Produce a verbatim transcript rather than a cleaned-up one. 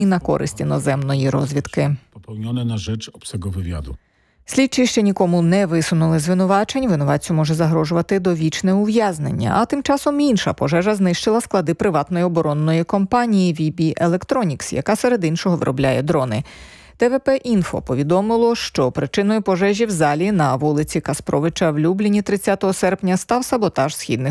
і на користь іноземної розвідки. Popełnione na rzecz obcego wywiadu. Слідчі ще нікому не висунули звинувачень, винуватцю може загрожувати довічне ув'язнення. А тим часом інша пожежа знищила склади приватної оборонної компанії ві бі Electronics, яка серед іншого виробляє дрони. те ве пе Інфо повідомило, що причиною пожежі в залі на вулиці Каспровича в Любліні тридцятого серпня став саботаж східних